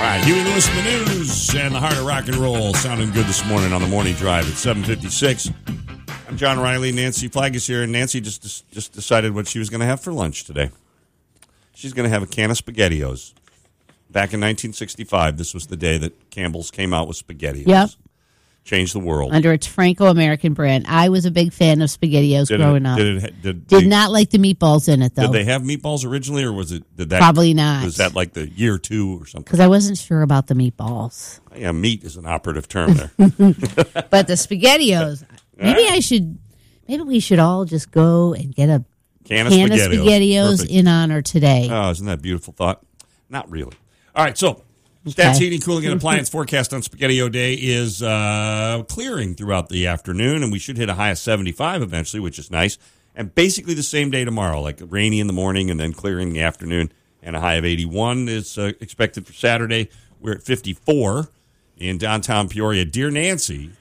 All right, Huey Lewis in the news and the heart of rock and roll sounding good this morning on the morning drive at 7:56. I'm John Riley. Nancy Flagg is here, and Nancy just decided what she was going to have for lunch today. She's going to have a can of SpaghettiOs. Back in 1965, this was the day that Campbell's came out with SpaghettiOs. Yep. Changed the world. Under its Franco-American brand. I was a big fan of SpaghettiOs growing up. Did not like the meatballs in it, though. Did they have meatballs originally, or was it? Probably not. Was that like the year 2 or something? Because I wasn't sure about the meatballs. Yeah, meat is an operative term there. But the SpaghettiOs, maybe we should all just go and get a can of SpaghettiOs in honor today. Oh, isn't that a beautiful thought? Not really. All right, so Stats Heating, Cooling, and Appliance forecast on SpaghettiO Day is clearing throughout the afternoon, and we should hit a high of 75 eventually, which is nice. And basically the same day tomorrow, like rainy in the morning and then clearing in the afternoon, and a high of 81 is expected for Saturday. We're at 54 in downtown Peoria. Dear Nancy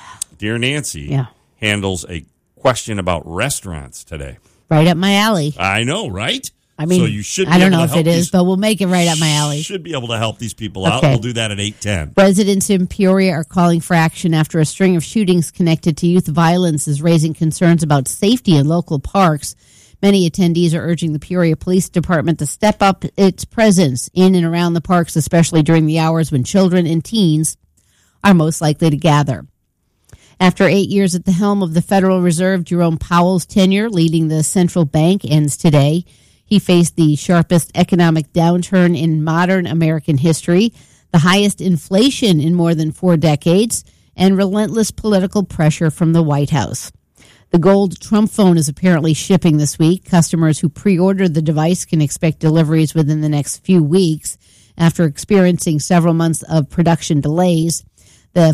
handles a question about restaurants today. Right up my alley. I know, right? I mean, so you should be I don't know if it is, but we'll make it right up my alley. Should be able to help these people out. We'll do that at 8:10. Residents in Peoria are calling for action after a string of shootings connected to youth violence is raising concerns about safety in local parks. Many attendees are urging the Peoria Police Department to step up its presence in and around the parks, especially during the hours when children and teens are most likely to gather. After 8 years at the helm of the Federal Reserve, Jerome Powell's tenure leading the central bank ends today. He faced the sharpest economic downturn in modern American history, the highest inflation in more than 4 decades, and relentless political pressure from the White House. The gold Trump phone is apparently shipping this week. Customers who pre-ordered the device can expect deliveries within the next few weeks after experiencing several months of production delays. The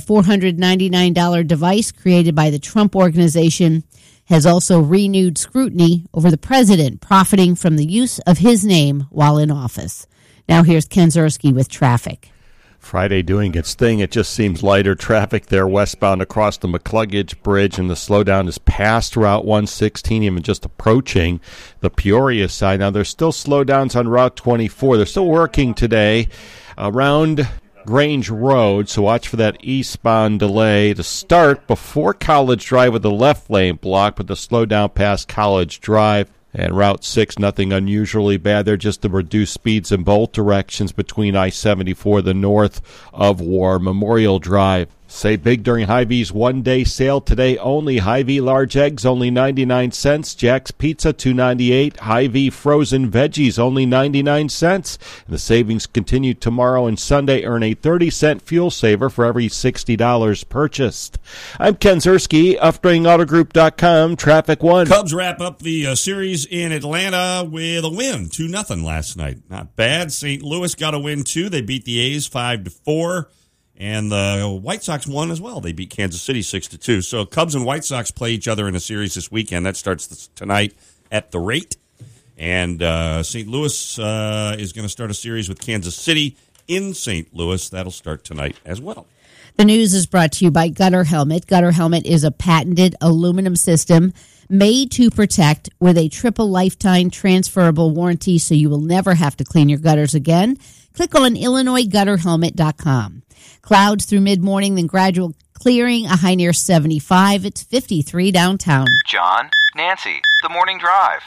$499 device created by the Trump Organization has also renewed scrutiny over the president profiting from the use of his name while in office. Now here's Ken Ziersky with traffic. Friday doing its thing. It just seems lighter traffic there westbound across the McCluggage Bridge, and the slowdown is past Route 116, even just approaching the Peoria side. Now, there's still slowdowns on Route 24. They're still working today around Grange Road, so watch for that eastbound delay to start before College Drive with the left lane blocked, but the slowdown past College Drive. And Route 6, nothing unusually bad there, just the reduced speeds in both directions between I-74, the north of War Memorial Drive. Say big during Hy-Vee's one-day sale today only. Hy-Vee large eggs, only 99 cents. Jack's Pizza, $2.98. Hy-Vee frozen veggies, only 99 cents. And the savings continue tomorrow and Sunday. Earn a 30-cent fuel saver for every $60 purchased. I'm Ken Ziersky, UpdrainAutoGroup.com, Traffic 1. Cubs wrap up the series in Atlanta with a win, 2-0 last night. Not bad. St. Louis got a win, too. They beat the A's 5-4. And the White Sox won as well. They beat Kansas City 6-2. So Cubs and White Sox play each other in a series this weekend. That starts tonight at the rate. And St. Louis is going to start a series with Kansas City in St. Louis. That'll start tonight as well. The news is brought to you by Gutter Helmet. Gutter Helmet is a patented aluminum system made to protect with a triple lifetime transferable warranty, so you will never have to clean your gutters again. Click on IllinoisGutterHelmet.com. Clouds through mid-morning, then gradual clearing, a high near 75. It's 53 downtown. John, Nancy, the morning drive.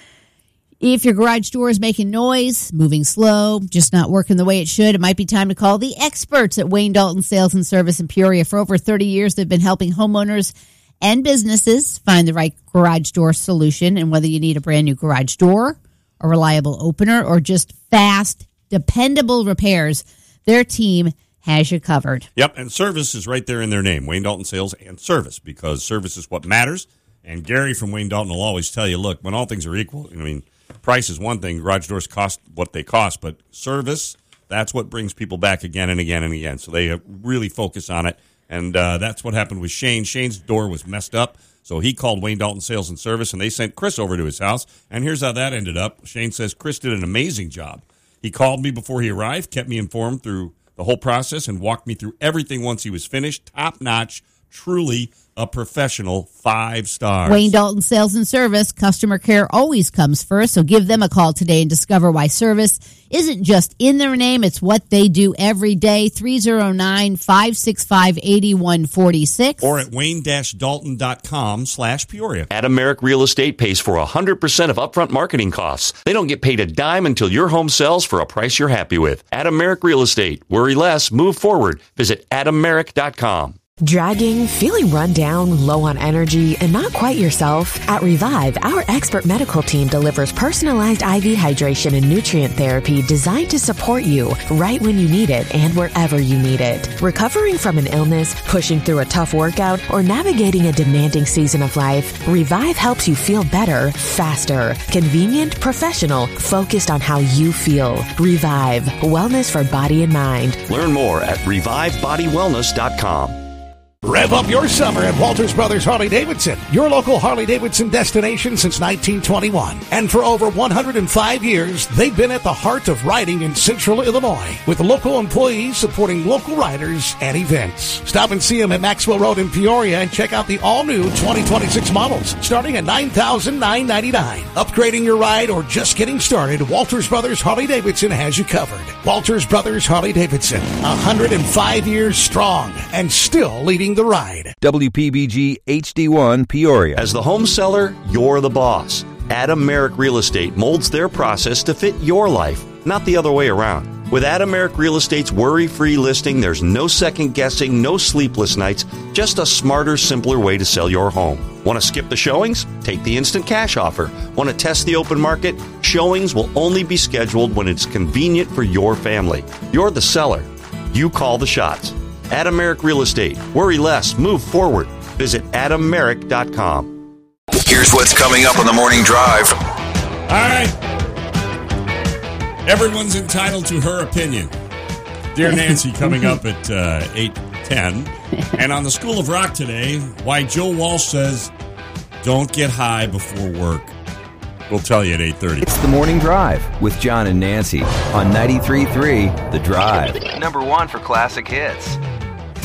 If your garage door is making noise, moving slow, just not working the way it should, it might be time to call the experts at Wayne Dalton Sales and Service in Peoria. For over 30 years, they've been helping homeowners and businesses find the right garage door solution. And whether you need a brand new garage door, a reliable opener, or just fast, dependable repairs, their team has you covered. Yep, and service is right there in their name, Wayne Dalton Sales and Service, because service is what matters. And Gary from Wayne Dalton will always tell you, look, when all things are equal, I mean, price is one thing, garage doors cost what they cost, but service, that's what brings people back again and again and again. So they really focus on it, and that's what happened with Shane. Shane's door was messed up, so he called Wayne Dalton Sales and Service, and they sent Chris over to his house, and here's how that ended up. Shane says Chris did an amazing job. He called me before he arrived, kept me informed through the whole process, and walked me through everything once he was finished. Top-notch truly a professional 5 stars. Wayne Dalton Sales and Service. Customer care always comes first, so give them a call today and discover why service isn't just in their name, it's what they do every day. 309-565-8146. Or at wayne-dalton.com/Peoria. Adam Merrick Real Estate pays for 100% of upfront marketing costs. They don't get paid a dime until your home sells for a price you're happy with. Adam Merrick Real Estate. Worry less, move forward. Visit adammerrick.com. Dragging, feeling run down, low on energy, and not quite yourself? At Revive, our expert medical team delivers personalized IV hydration and nutrient therapy designed to support you right when you need it and wherever you need it. Recovering from an illness, pushing through a tough workout, or navigating a demanding season of life, Revive helps you feel better, faster, convenient, professional, focused on how you feel. Revive, wellness for body and mind. Learn more at revivebodywellness.com. Rev up your summer at Walters Brothers Harley-Davidson, your local Harley-Davidson destination since 1921. And for over 105 years, they've been at the heart of riding in Central Illinois, with local employees supporting local riders and events. Stop and see them at Maxwell Road in Peoria and check out the all-new 2026 models, starting at $9,999. Upgrading your ride or just getting started, Walters Brothers Harley-Davidson has you covered. Walters Brothers Harley-Davidson, 105 years strong and still leading the ride. WPBG HD1 Peoria. As the home seller, you're the boss. Adam Merrick Real Estate molds their process to fit your life, not the other way around. With Adam Merrick Real Estate's worry-free listing, there's no second guessing, no sleepless nights, just a smarter, simpler way to sell your home. Want to skip the showings? Take the instant cash offer. Want to test the open market? Showings will only be scheduled when it's convenient for your family. You're the seller. You call the shots. Adam Merrick Real Estate. Worry less. Move forward. Visit adammerrick.com. Here's what's coming up on the morning drive. All right. Everyone's entitled to her opinion. Dear Nancy, coming up at 8:10. And on the School of Rock today, why Joe Walsh says, don't get high before work. We'll tell you at 8:30. It's the Morning Drive with John and Nancy on 93.3 The Drive. #1 for classic hits.